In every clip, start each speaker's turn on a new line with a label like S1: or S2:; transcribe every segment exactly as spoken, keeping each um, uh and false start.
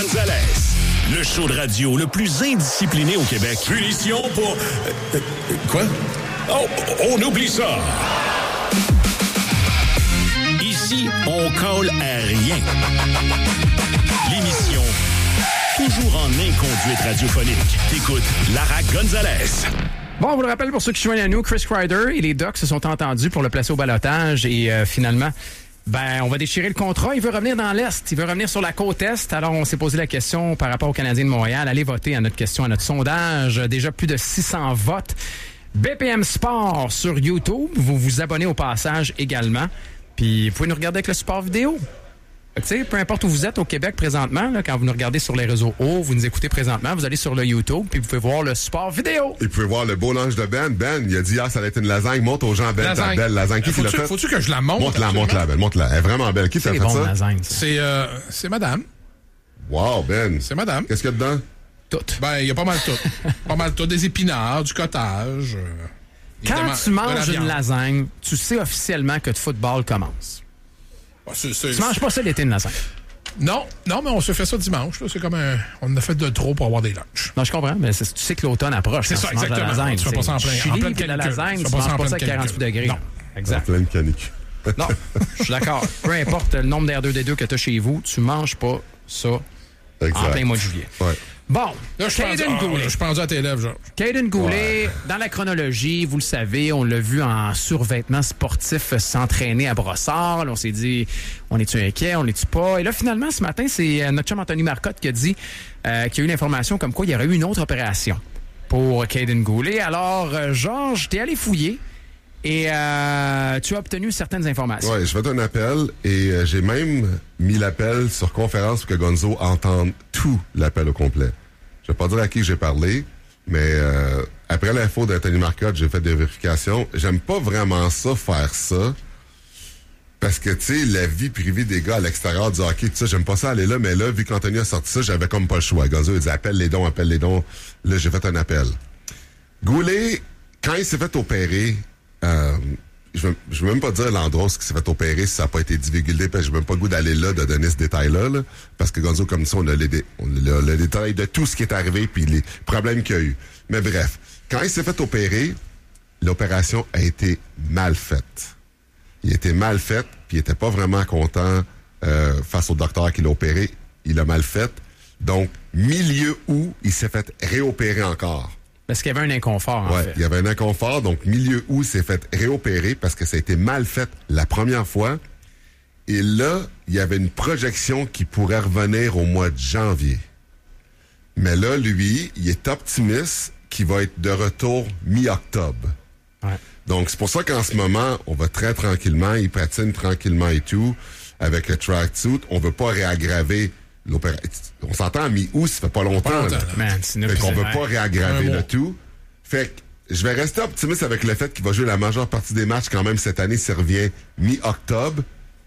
S1: Gonzalez. Le show de radio le plus indiscipliné au Québec. Punition pour... Euh, quoi? Oh, on oublie ça. Ici, on colle à rien. L'émission toujours en inconduite radiophonique. T'écoutes Lara Gonzalez.
S2: Bon, on vous le rappelle pour ceux qui joignent à nous, Chris Kreider et les Ducks se sont entendus pour le placer au ballottage et euh, finalement, ben, on va déchirer le contrat. Il veut revenir dans l'Est, il veut revenir sur la côte Est. Alors, on s'est posé la question par rapport aux Canadiens de Montréal. Allez voter à notre question, à notre sondage. Déjà plus de six cents votes. B P M Sport sur YouTube. Vous vous abonnez au passage également. Puis, vous pouvez nous regarder avec le support vidéo. Tu sais, peu importe où vous êtes au Québec présentement, là, quand vous nous regardez sur les réseaux hauts, vous nous écoutez présentement, vous allez sur le YouTube, puis vous pouvez voir le support vidéo.
S3: Et vous pouvez voir le beau lunch de Ben. Ben, il a dit hier, ça allait être une lasagne. Montre aux gens, Ben, ta belle lasagne. Qui qui l'a fait?
S4: Faut-tu que je la montre?
S3: Montre-la, montre-la, Ben, montre-la. Elle est vraiment belle. Qui t'a fait ça?
S2: Lasagne,
S4: c'est, euh, c'est madame.
S3: Wow, Ben.
S4: C'est madame.
S3: Qu'est-ce qu'il y a dedans?
S2: Tout.
S4: Ben, il y a pas mal de tout. Pas mal de tout. Des épinards, du cottage. Euh,
S2: Quand tu manges une lasagne, tu sais officiellement que le football commence.
S4: Ah, c'est, c'est,
S2: tu manges pas ça l'été, une lasagne?
S4: Non, non, mais on se fait ça dimanche. Là. C'est comme un... On a fait de trop pour avoir des lunchs.
S2: Non, je comprends, mais c'est, tu sais que l'automne approche.
S4: C'est ça,
S2: tu
S4: exactement.
S2: La lasagne,
S4: tu fais pas ça en plein,
S2: Chili,
S4: en pleine
S2: canicule. La lasagne, tu,
S4: tu
S2: manges
S4: pas,
S2: pas ça à
S4: canicule.
S2: quarante-huit degrés.
S4: Non.
S2: Exact.
S3: En pleine canicule.
S2: Non, je suis d'accord. Peu importe le nombre d'R deux D deux que tu as chez vous, tu manges pas ça exact. En plein mois de juillet.
S3: Ouais.
S2: Bon,
S4: là, je Caden Goulet. Ah, je suis rendu à tes lèvres, genre.
S2: Caden Goulet, ouais. Dans la chronologie, vous le savez, on l'a vu en survêtement sportif s'entraîner à Brossard. Là, on s'est dit, on est-tu inquiet, on est-tu pas? Et là, finalement, ce matin, c'est notre chum Anthony Marcotte qui a dit euh, qu'il y a eu l'information comme quoi il y aurait eu une autre opération pour Caden Goulet. Alors, euh, Georges, t'es allé fouiller et euh, tu as obtenu certaines informations.
S3: Oui, je fais un appel et euh, j'ai même mis l'appel sur conférence pour que Gonzo entende tout l'appel au complet. Je vais pas dire à qui j'ai parlé, mais euh, après l'info d'Anthony Marcotte, j'ai fait des vérifications. J'aime pas vraiment ça, faire ça, parce que, tu sais, la vie privée des gars à l'extérieur du hockey, tout ça, j'aime pas ça aller là, mais là, vu qu'Anthony a sorti ça, j'avais comme pas le choix. Gonzo, il dit, appelle les dons, appelle les dons. Là, j'ai fait un appel. Goulet, quand il s'est fait opérer, euh, je ne veux même pas dire l'endroit où il s'est fait opérer si ça n'a pas été divulgué, parce que je n'ai même pas le goût d'aller là, de donner ce détail-là, là, parce que Gonzo, comme ça, on a, les dé- on a le détail de tout ce qui est arrivé puis les problèmes qu'il y a eu. Mais bref, quand il s'est fait opérer, l'opération a été mal faite. Il était mal fait, puis il était pas vraiment content euh, face au docteur qui l'a opéré. Il l'a mal fait. Donc, milieu août, il s'est fait réopérer encore.
S2: Parce qu'il y avait un inconfort, en
S3: ouais,
S2: fait.
S3: Il y avait un inconfort. Donc, milieu août, il s'est fait réopérer parce que ça a été mal fait la première fois. Et là, il y avait une projection qui pourrait revenir au mois de janvier. Mais là, lui, il est optimiste qu'il va être de retour mi-octobre.
S2: Ouais.
S3: Donc, c'est pour ça qu'en ce moment, on va très tranquillement, il patine tranquillement et tout, avec le tracksuit. On veut pas réaggraver l'opération. On s'entend à mi-août, ça fait pas longtemps.
S4: Pas longtemps,
S3: là.
S2: Man, c'est
S3: fait qu'on veut
S2: ouais.
S3: pas réaggraver le tout. Fait que je vais rester optimiste avec le fait qu'il va jouer la majeure partie des matchs quand même cette année, s'il revient mi-octobre.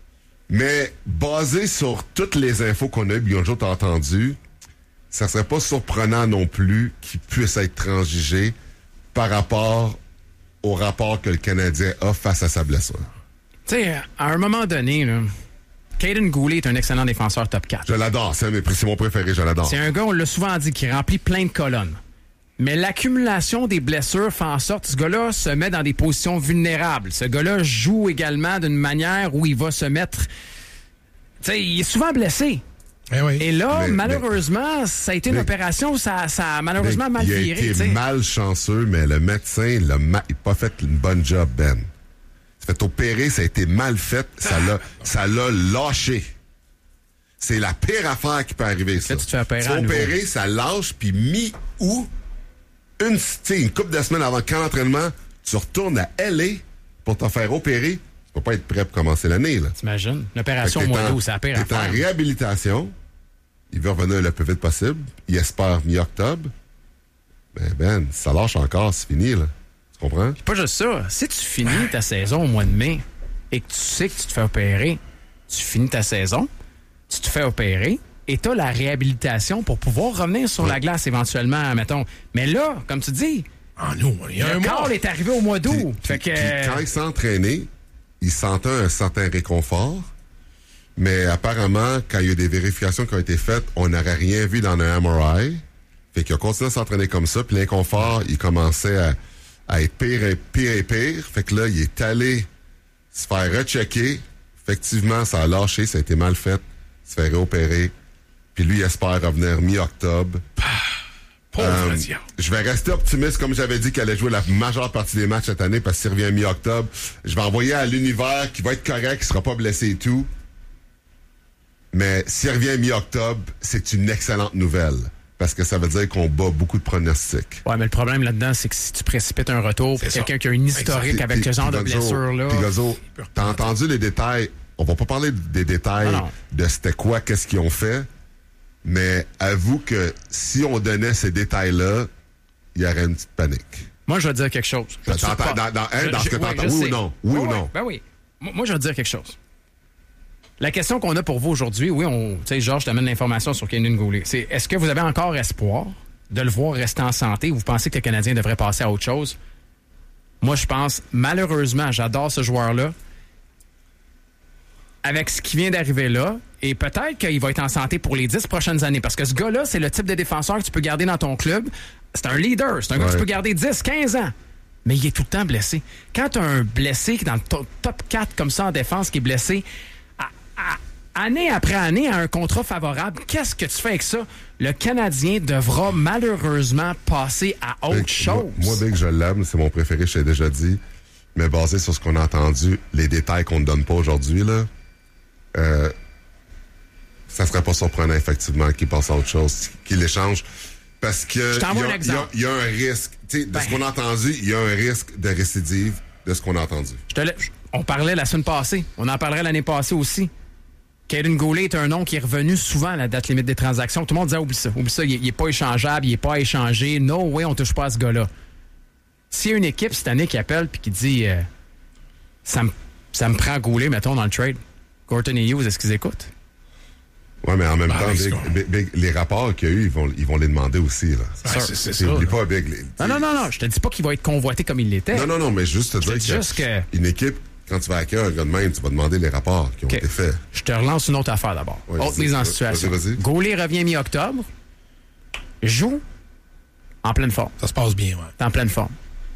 S3: Mais basé sur toutes les infos qu'on a eues, Bionjo t'a entendu, ça serait pas surprenant non plus qu'il puisse être transigé par rapport au rapport que le Canadien a face à sa blessure.
S2: Tu sais, à un moment donné, là, Caden Goulet est un excellent défenseur top quatre.
S3: Je l'adore, c'est, un, c'est mon préféré, je l'adore.
S2: C'est un gars, on l'a souvent dit, qui remplit plein de colonnes. Mais l'accumulation des blessures fait en sorte que ce gars-là se met dans des positions vulnérables. Ce gars-là joue également d'une manière où il va se mettre... Tu sais, il est souvent blessé.
S4: Eh oui.
S2: Et là,
S3: mais,
S2: malheureusement,
S3: mais,
S2: ça a été une
S3: mais,
S2: opération, ça, ça a malheureusement
S3: mais,
S2: mal
S3: il a
S2: viré.
S3: été
S2: t'sais.
S3: malchanceux, mais le médecin n'a ma- pas fait une bonne job, Ben. Il s'est fait opérer, ça a été mal fait, ça l'a, ça l'a lâché. C'est la pire affaire qui peut arriver, ça.
S2: Là, tu te fais opérer
S3: tu
S2: à nouveau.
S3: opérer, ça lâche, puis mi-août, une, une couple de semaines avant le camp d'entraînement, tu retournes à L A pour te faire opérer. Tu peux pas être prêt pour commencer l'année, là.
S2: T'imagines? L'opération au mois d'août, c'est la pire
S3: T'es en
S2: affaire.
S3: réhabilitation. Il veut revenir le plus vite possible. Il espère mi-octobre. Ben, Ben, ça lâche encore, c'est fini, là. Tu comprends?
S2: Pas juste ça. Si tu finis ta saison au mois de mai et que tu sais que tu te fais opérer, tu finis ta saison, tu te fais opérer et tu as la réhabilitation pour pouvoir revenir sur
S3: ouais.
S2: la glace éventuellement, mettons. Mais là, comme tu dis,
S4: ah, non, il y a
S2: le
S4: un
S2: corps
S4: mois.
S2: est arrivé au mois d'août.
S3: Puis,
S2: Fait que...
S3: puis quand il s'entraînait, il sentait un certain réconfort. Mais apparemment, quand il y a eu des vérifications qui ont été faites, on n'aurait rien vu dans un M R I. Fait qu'il a continué à s'entraîner comme ça, puis l'inconfort, il commençait à, à être pire et pire et pire. Fait que là, il est allé se faire rechecker. Effectivement, ça a lâché, ça a été mal fait. Se faire réopérer. Puis lui, il espère revenir mi-octobre.
S4: Pauvre
S3: Euh,
S4: Diable.
S3: je vais rester optimiste, comme j'avais dit qu'il allait jouer la majeure partie des matchs cette année, parce que s'il revient mi-octobre, je vais envoyer à l'univers qui va être correct, qui sera pas blessé et tout. Mais s'il revient mi-octobre, c'est une excellente nouvelle. Parce que ça veut dire qu'on bat beaucoup de pronostics.
S2: Ouais, mais le problème là-dedans, c'est que si tu précipites un retour pour
S4: C'est ça.
S2: quelqu'un qui a une historique
S3: Puis-
S2: avec
S3: puis-
S2: ce genre
S3: puis
S2: de
S3: Gonzo,
S2: blessure-là.
S3: Puis Gonzo, t'as entendu les détails. On va pas parler des détails
S2: Non, non.
S3: de c'était quoi, qu'est-ce qu'ils ont fait. Mais avoue que si on donnait ces détails-là, il y aurait une petite panique.
S2: Moi, je vais te dire quelque chose. Je vais te
S3: T'entends-
S2: dire pas-
S3: dans- dans- hein,
S2: Je-
S3: dans ce
S2: je-
S3: que
S2: ouais,
S3: t'entends,
S2: je
S3: oui ou
S2: sais.
S3: non? Oui ou
S2: Ouais,
S3: non?
S2: Ben oui. Moi, moi, je vais te dire quelque chose. La question qu'on a pour vous aujourd'hui, oui, on, tu sais, Georges t'amène l'information sur Kaiden Goulet. C'est est-ce que vous avez encore espoir de le voir rester en santé ou vous pensez que le Canadien devrait passer à autre chose? Moi, je pense, malheureusement, j'adore ce joueur-là. Avec ce qui vient d'arriver là, et peut-être qu'il va être en santé pour les dix prochaines années. Parce que ce gars-là, c'est le type de défenseur que tu peux garder dans ton club. C'est un leader. C'est un gars que
S3: Ouais.
S2: tu peux garder dix, quinze ans. Mais il est tout le temps blessé. Quand tu as un blessé qui est dans le to- top quatre comme ça en défense, qui est blessé, à- à- année après année, à un contrat favorable, qu'est-ce que tu fais avec ça? Le Canadien devra malheureusement passer à autre
S3: Big,
S2: chose.
S3: Moi, moi, Big, je l'aime, c'est mon préféré, je t'ai déjà dit. Mais basé sur ce qu'on a entendu, les détails qu'on ne donne pas aujourd'hui, là, euh, ça serait pas surprenant, effectivement, qu'il passe à autre chose, qu'il échange. Parce que
S2: Je t'envoie
S3: il y a-
S2: un exemple.
S3: il y, a- il y a un risque. Tu sais, de
S2: Ben.
S3: ce qu'on a entendu, il y a un risque de récidive de ce qu'on a entendu.
S2: Je te la- je- On parlait la semaine passée. On en parlerait l'année passée aussi. Kaiden Goulet est un nom qui est revenu souvent à la date limite des transactions. Tout le monde disait, oublie ça. Oublie ça, il n'est pas échangeable, il n'est pas échangé. No way, on touche pas à ce gars-là. S'il y a une équipe cette année qui appelle et qui dit euh, ça, me, ça me prend Goulet, mettons, dans le trade, Gorton et Hughes, est-ce qu'ils écoutent?
S3: Ouais, mais en même
S4: Ben,
S3: temps,
S4: c'est
S3: Big,
S4: con.
S3: Big- Big, les rapports qu'il y a eu, ils vont, ils vont les demander aussi. Là.
S4: Ben,
S2: sûr.
S4: c'est c'est
S3: Tu
S4: ça.
S3: Oublie
S4: là.
S3: pas, Big. les-
S2: Non, non, non, non. Je te dis pas qu'il va être convoité comme il l'était.
S3: Non, non, non, mais juste te dire
S2: dis juste que-
S3: une équipe, quand tu vas accueillir un gars de même, tu vas demander les rapports qui ont
S2: OK.
S3: été faits.
S2: Je te relance une autre affaire d'abord.
S3: Ouais,
S2: autre
S3: vas-y,
S2: mise en
S3: vas-y,
S2: situation.
S3: vas-y.
S2: Goulet revient mi-octobre, joue en pleine forme.
S4: Ça se passe bien, ouais.
S2: T'es en pleine forme.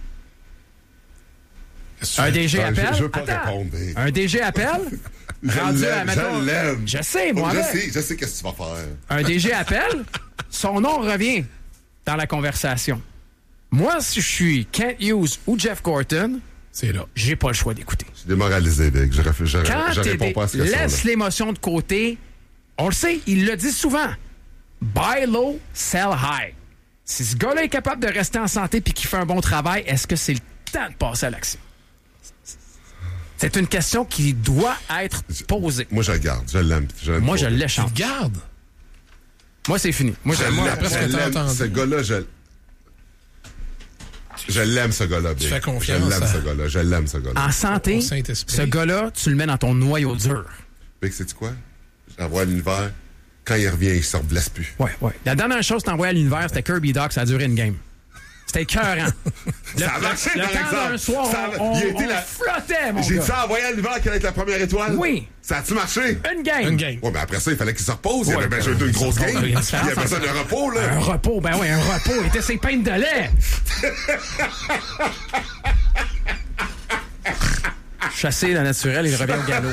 S4: Qu'est-ce que
S2: Un
S4: tu fais?
S2: D G
S3: Ah, je-
S2: appelle.
S3: je veux pas
S2: Attends.
S3: répondre, mais-
S2: Un D G appelle.
S3: Je
S2: rendu à,
S3: l'aime,
S2: mettons-
S3: je l'aime.
S2: Je sais, moi.
S3: Je
S2: avec.
S3: sais, je sais qu'est-ce que tu vas faire.
S2: Un D G appelle. Son nom revient dans la conversation. Moi, si je suis Kent Hughes ou Jeff Gorton,
S4: C'est là.
S2: j'ai pas le choix d'écouter.
S3: Je suis démoralisé, Big. Je, réf- je,
S2: Quand
S3: je
S2: t'es
S3: réponds
S2: des-
S3: pas à cette question-là.
S2: laisse l'émotion de côté. On le sait, il le dit souvent. Buy low, sell high. Si ce gars-là est capable de rester en santé puis qu'il fait un bon travail, est-ce que c'est le temps de passer à l'action? C'est une question qui doit être posée.
S3: Moi, je le garde. Je l'aime. Je l'aime
S2: Moi, je
S3: pas.
S4: Tu
S2: l'échange.
S4: le gardes.
S2: Moi, c'est fini. Moi,
S3: Je
S2: je, moi,
S3: l'aime.
S4: après ce
S3: Je
S4: que t'as
S3: l'aime.
S4: entendu.
S3: Ce gars-là, je... Je l'aime, ce gars-là, Big.
S4: fais confiance
S3: Je l'aime,
S4: à-
S3: ce gars-là. Je l'aime, ce gars-là.
S2: en santé,
S4: Au Saint-Esprit.
S2: ce gars-là, tu le mets dans ton noyau dur.
S3: Big, sais-tu quoi? J'envoie à l'univers. Quand il revient, il se blesse plus.
S2: Ouais, ouais. La dernière chose que t'as envoyé à l'univers, c'était Kirby Doc, ça a duré une game. C'était écœurant. Le,
S3: Ça a marché,
S2: le
S3: par
S2: temps
S3: exemple.
S2: d'un soir,
S3: Ça a-
S2: on,
S3: il a
S2: on,
S3: été
S2: on
S3: la-
S2: flottait, mon
S3: J'ai-tu
S2: gars.
S3: envoyé à l'univers qu'elle allait être la première étoile?
S2: Oui.
S3: Ça a-tu marché?
S2: Une game.
S4: Une game.
S3: Ouais, mais après ça, il fallait qu'il se repose. Il
S2: Ouais,
S3: avait bien
S2: ben,
S3: joué une grosse
S2: ça,
S3: game.
S2: il y a
S3: Il
S2: une
S3: y
S2: différence
S3: avait besoin
S2: entre-
S3: de repos,
S2: Un
S3: là.
S2: repos, ben oui, un repos. Il était ses peines de lait. Chassé le naturel, il revient au galop.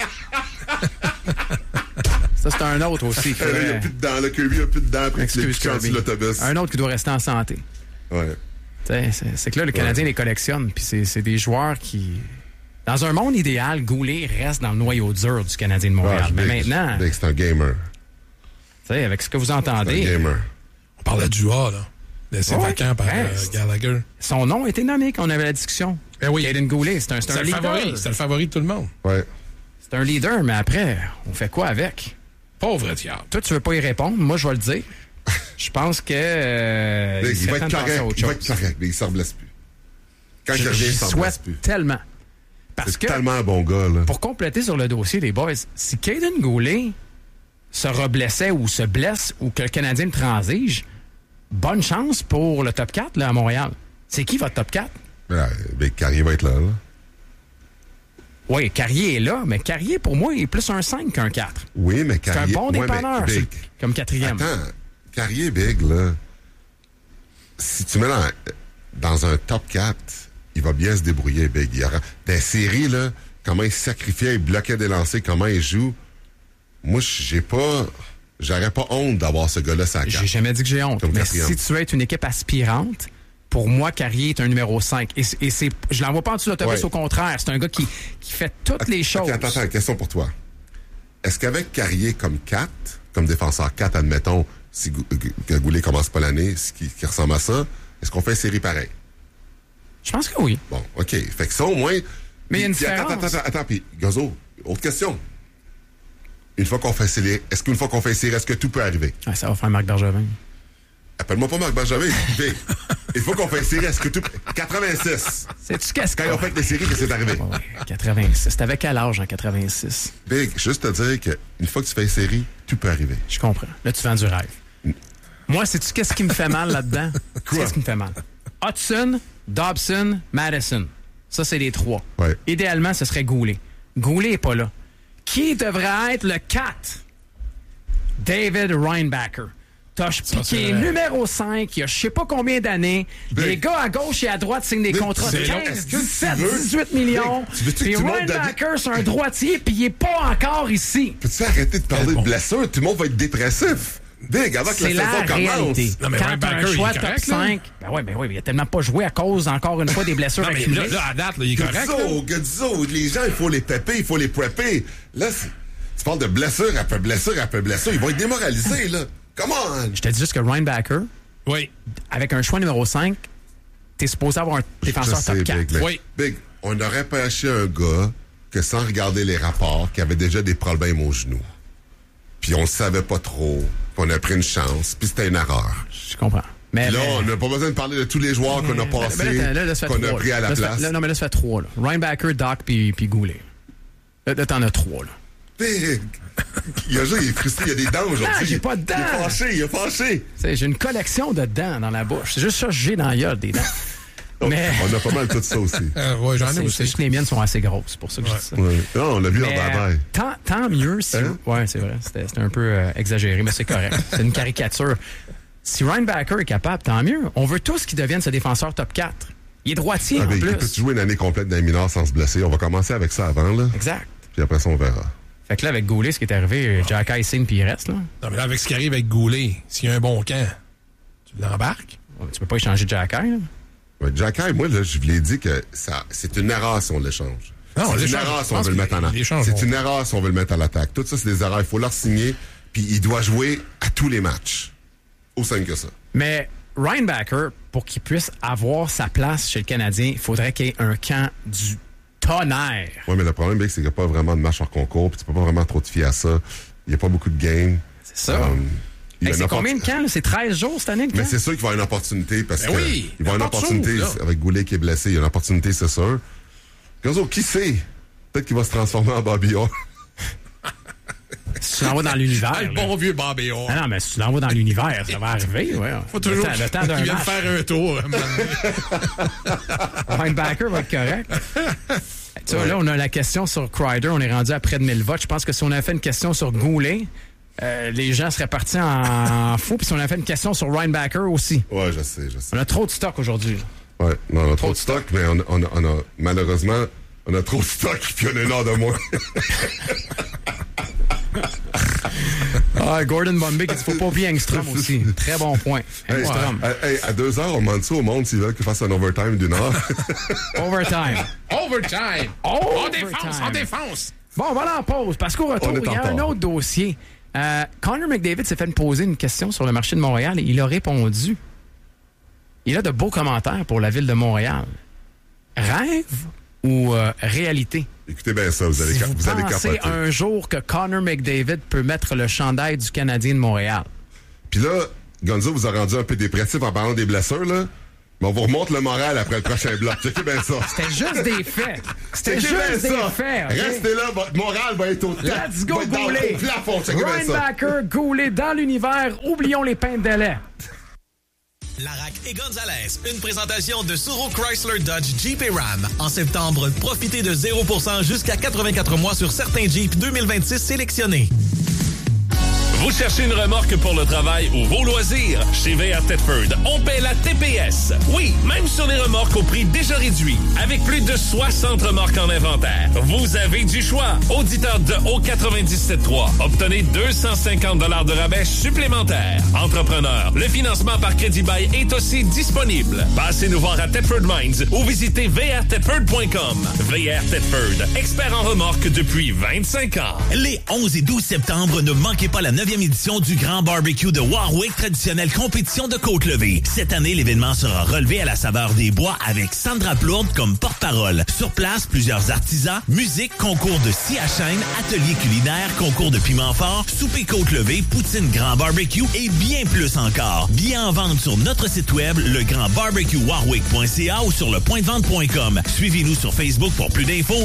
S2: Ça, c'est un autre aussi. qui
S3: Euh, là, Il n'y a
S2: pourrait-
S3: plus de dents, là. Kirby a plus de dents après qu'il ait
S2: Excuse,
S3: piqué en dessous
S2: Kirby.
S3: de l'autobus.
S2: Un autre qui doit rester en santé.
S3: Ouais.
S2: T'sais, C'est c'est que là, le Canadien les collectionne. Puis c'est c'est des joueurs qui... Dans un monde idéal, Goulet reste dans le noyau dur du Canadien de Montréal.
S3: Ah,
S2: Mais
S3: Big,
S2: maintenant,
S3: Big, c'est un gamer.
S2: t'sais, avec ce que vous
S3: C'est un
S2: entendez,
S3: gamer.
S4: On parlait du A, là. Laissé
S2: Ouais,
S4: vacant par euh,
S2: reste.
S4: Gallagher.
S2: son nom a été nommé quand on avait la discussion.
S4: Ben oui.
S2: Kaiden Goulet, c'est un, c'est un
S4: C'est le
S2: leader.
S4: favori. C'est le favori de tout le monde.
S3: Ouais.
S2: C'est un leader, mais après, on fait quoi avec?
S4: Pauvre diable.
S2: Toi, tu veux pas y répondre. Moi, je vais le dire. Je pense que euh,
S3: Big,
S2: il
S3: il
S2: serait
S3: va
S2: temps
S3: être
S2: de passer à
S3: correct.
S2: autre
S3: Il va
S2: chose.
S3: être correct, mais il ne s'en blesse plus. Quand il
S2: Je-
S3: revient,
S2: J'y
S3: il s'en blesse
S2: souhaite
S3: plus.
S2: tellement. Parce
S3: C'est
S2: que,
S3: tellement un bon gars, là.
S2: pour compléter sur le dossier, les boys, si Kaiden Goulet se reblessait ou se blesse ou que le Canadien le transige, bonne chance pour le top quatre là, à Montréal. C'est qui votre top quatre?
S3: Ouais, Big Carrier va être là, là.
S2: Oui, Carrier est là, mais Carrier, pour moi, il est plus un cinq qu'un quatre.
S3: Oui, mais
S2: C'est un
S3: Carrier...
S2: bon
S3: ouais,
S2: dépanneur,
S3: mais Big.
S2: c'est comme quatrième.
S3: Attends, Carrier Big, là, si tu mets dans, dans un top quatre, il va bien se débrouiller, Big. Il y aura des séries, là, comment il sacrifiait, il bloquait des lancers, comment il joue. Moi, j'ai pas... J'aurais pas honte d'avoir ce gars-là sur la carte.
S2: J'ai jamais dit que j'ai honte.
S3: Comme
S2: Mais
S3: quatrième.
S2: si tu veux être une équipe aspirante, pour moi, Carrier est un numéro cinq. Et, et c'est, je l'envoie pas en dessous de l'autobus,
S3: Ouais.
S2: au contraire. C'est un gars qui, qui fait toutes les choses.
S3: Okay, attends, attends, question pour toi. Est-ce qu'avec Carrier comme quatre, comme défenseur quatre, admettons, si Gou- que Goulet commence pas l'année, ce qui, qui ressemble à ça, est-ce qu'on fait une série pareille?
S2: Je pense que oui.
S3: Bon, OK. Fait que ça, au moins...
S2: Mais il y a une
S3: puis,
S2: différence.
S3: Attends, attends, attends, attends. Puis, Gozo, autre question. Une fois qu'on fait série, est-ce qu'une fois qu'on fait série, est-ce que tout peut arriver?
S2: Ah, ça va faire Marc Bergevin.
S3: Appelle-moi pas Marc Benjamin. Big. Une fois qu'on fait série, est-ce que tout... quatre-vingt-six.
S2: Sais-tu qu'est-ce
S3: Quand
S2: qu'on
S3: ils ont fait les séries, qu'est-ce qui est arrivé?
S2: Ouais, quatre-vingt-six. C'était avec quel âge en quatre-vingt-six?
S3: Big, juste te dire qu'une fois que tu fais série, tout peut arriver.
S2: Je comprends. Là, tu vends du rêve. Moi, sais-tu qu'est-ce qui me fait mal là-dedans?
S3: Quoi?
S2: Qu'est-ce qui me fait mal? Hudson, Dobson, Madison. Ça, c'est les trois.
S3: Ouais.
S2: Idéalement, ce serait Goulet. Goulet n'est pas là. Qui devrait être le quatre? David Reinbacher. T'as piqué
S4: c'est vrai.
S2: numéro cinq, il y a je sais pas combien d'années.
S3: Big.
S2: Les gars à gauche et à droite signent des
S3: Big,
S2: contrats de
S3: c'est long.
S2: quinze,
S3: Est-ce que tu
S2: dix-sept,
S3: veux-
S2: dix-huit millions.
S3: Big, tu veux-tu que
S2: Puis
S3: tout le monde
S2: Reinbacher, c'est un droitier, puis il est pas encore ici.
S3: Peux-tu arrêter de parler
S4: bon.
S3: de blessure? Tout le monde va être dépressif. Big, avant que
S2: C'est
S3: la
S2: la
S3: saison commence.
S2: réalité.
S4: Non, mais
S2: Quand
S4: Ryan
S2: t'as
S4: Backer,
S2: un choix
S4: il est
S2: top
S4: correct, là.
S2: cinq, ben ouais, ben ouais, il a tellement pas joué à cause, encore une fois, des blessures
S4: Non, mais
S2: accumulées.
S4: là, là, à date, là, il est correct. là.
S3: Guzzo, Guzzo, les gens, il faut les pepper, il faut les prepper. Là, c'est- tu parles de blessure après blessure après blessure. Ils vont être démoralisés, là. Come on!
S2: Je te dis juste que Reinbacher,
S4: Oui.
S2: avec un choix numéro cinq, t'es supposé avoir un défenseur
S3: Je sais,
S2: top quatre.
S3: Big, mais-
S4: Oui.
S3: Big, on aurait pas acheté un gars que sans regarder les rapports, qui avait déjà des problèmes aux genoux. Puis on le savait pas trop. Puis on a pris une chance. Puis c'était une erreur.
S2: Je comprends. Mais,
S3: Là,
S2: mais-
S3: on n'a pas besoin de parler de tous les joueurs qu'on a
S2: mais-
S3: passés,
S2: mais là, là, là, ça fait
S3: qu'on a
S2: trois,
S3: pris
S2: là.
S3: à la
S2: Là, ça fait-
S3: place.
S2: là, non, mais là, ça fait trois. Là. Reinbacher, Doc, puis, puis Goulet. Là, là, t'en as trois. Là.
S3: Big! Il a joué, il est frustré, il a des dents aujourd'hui.
S2: Ah, j'ai pas de dents.
S3: Il est fâché, il est fâché.
S2: Tu sais, j'ai une collection de dents dans la bouche. C'est juste ça que j'ai dans la gueule, des dents. Mais
S3: On a pas mal tout ça aussi.
S4: Euh, ouais, j'en ai
S2: c'est c'est
S4: aussi.
S2: juste que les miennes sont assez grosses. C'est pour ça que je dis ça.
S3: Ouais. Non, on l'a vu en
S2: Mais, euh,
S3: bataille.
S2: tant, tant mieux si...
S3: Hein?
S2: Ouais, c'est vrai. C'était c'était un peu euh, exagéré, mais c'est correct. C'est une caricature. Si Reinbacher est capable, tant mieux. On veut tous qu'il devienne ce défenseur top quatre. Il est droitier,
S3: Ah,
S2: en
S3: ben,
S2: plus.
S3: il peut jouer une année complète dans les mineurs sans se blesser? On va commencer avec ça avant, là.
S2: Exact.
S3: Puis après ça, on verra.
S2: Fait que là, avec Goulet, ce qui est arrivé, Jack il signe puis il reste, là.
S4: Non, mais là, avec ce qui arrive avec Goulet, s'il y a un bon camp, tu l'embarques?
S2: Ouais, Tu peux pas échanger Jack là.
S3: Ouais, Jack High, moi, là, je vous l'ai dit que ça, c'est une erreur si on l'échange.
S4: Non, on
S3: c'est une
S4: l'échange.
S3: erreur
S4: Je
S3: si on
S4: pense
S3: veut le
S4: que
S3: mettre en
S4: les échanges
S3: C'est
S4: vont-
S3: une erreur si on veut le mettre à l'attaque. Tout ça, c'est des erreurs. Il faut leur signer. Puis il doit jouer à tous les matchs. Aussi simple que ça.
S2: Mais Reinbacher, pour qu'il puisse avoir sa place chez le Canadien, il faudrait qu'il y ait un camp du tonnerre.
S3: Oui, mais le problème, Big, c'est qu'il n'y a pas vraiment de match hors concours. Puis tu peux pas vraiment trop te fier à ça. Il n'y a pas beaucoup de games.
S2: C'est ça.
S3: Euh, il y a
S2: Hey,
S3: une
S2: c'est combien de
S3: opportun-
S2: camps, là? C'est treize jours cette année, le camp?
S3: Mais c'est sûr qu'il va y avoir une opportunité parce
S4: Ben
S3: que
S4: oui,
S3: il va y avoir une
S4: n'importe
S3: opportunité
S4: où, là.
S3: avec Goulet qui est blessé. Il y a une opportunité, c'est sûr. Gazo, qui sait? Peut-être qu'il va se transformer en Bobby Orr.
S2: Si tu l'envoies dans l'univers.
S4: Ah, le
S2: là.
S4: bon vieux Bobby Orr.
S2: Ah non, mais si tu l'envoies dans l'univers, ça va arriver, ouais.
S4: Faut toujours
S2: Le temps, le temps
S4: qu'il
S2: d'un
S4: vienne
S2: match.
S4: faire un tour. à un moment donné.
S2: Reinbacher va être correct. Tu vois, là, on a la question sur Kreider. On est rendu à près de mille votes. Je pense que si on avait fait une question sur Goulet, euh, les gens seraient partis en fou. Puis si on avait fait une question sur Reinbacher aussi.
S3: Ouais, je sais, je sais.
S2: On a trop de stock aujourd'hui.
S3: Ouais, non, on a trop
S2: Trop
S3: de
S2: de
S3: stock, mais on, a- on, a, on a, malheureusement, on a trop de stock, puis on a une heure de moins.
S2: Ah, Gordon Bombay qui dit faut pas oublier Engstrom aussi. Très bon point.
S3: Hey,
S2: Engstrom.
S3: à, hey, à deux heures, on demande ça au monde s'ils veulent qu'il fasse un overtime d'une heure.
S2: Overtime.
S4: Overtime! On
S2: Overtime.
S4: défonce, on défonce!
S2: Bon, on va aller en pause parce qu'au retour,
S3: On est
S2: il y
S3: en
S2: a un
S3: retard.
S2: autre dossier. Euh, Connor McDavid s'est fait poser une question sur le marché de Montréal et il a répondu. Il a de beaux commentaires pour la ville de Montréal. Rêve ou euh, réalité?
S3: Écoutez bien ça, vous allez,
S2: Si
S3: ca-
S2: vous,
S3: vous allez
S2: pensez
S3: capoter.
S2: un jour que Connor McDavid peut mettre le chandail du Canadien de Montréal.
S3: Puis là, Gonzo vous a rendu un peu dépressif en parlant des blessures, là. Mais on vous remonte le moral après le prochain bloc. Checkez bien ça.
S2: C'était juste des faits. C'était
S3: Checkez bien
S2: juste des
S3: ça.
S2: faits. ok?
S3: Restez là, votre moral va être au top.
S2: Let's go,
S3: va être dans
S2: Goulet.
S3: le plafond. Checkez bien ça.
S2: Reinbacher, Goulet dans l'univers. Oublions les peintes de lait.
S5: Larac et Gonzalez, une présentation de Suro Chrysler Dodge Jeep et Ram. En septembre, profitez de zéro pour cent jusqu'à quatre-vingt-quatre mois sur certains Jeeps deux mille vingt-six sélectionnés.
S1: Vous cherchez une remorque pour le travail ou vos loisirs? Chez V R Thetford, on paie la T P S. Oui, même sur les remorques au prix déjà réduit. Avec plus de soixante remorques en inventaire, vous avez du choix. Auditeur de O quatre-vingt-dix-sept trois, obtenez deux cent cinquante dollars de rabais supplémentaires. Entrepreneur, le financement par Crédit Bail est aussi disponible. Passez nous voir à Thetford Mines ou visitez v r thetford point com. V R Thetford, expert en remorques depuis vingt-cinq ans.
S5: Les onze et douze septembre, ne manquez pas la neuvième édition du Grand Barbecue de Warwick, traditionnelle compétition de Côte-Levée. Cette année, l'événement sera relevé à la saveur des bois avec Sandra Plourde comme porte-parole. Sur place, plusieurs artisans, musique, concours de scie à chaîne, ateliers culinaires, concours de piment fort, souper Côte-Levée, poutine Grand Barbecue et bien plus encore. Billets en vente sur notre site web, le grand barbecue warwick point c a ou sur le point de vente point com. Suivez-nous sur Facebook pour plus d'infos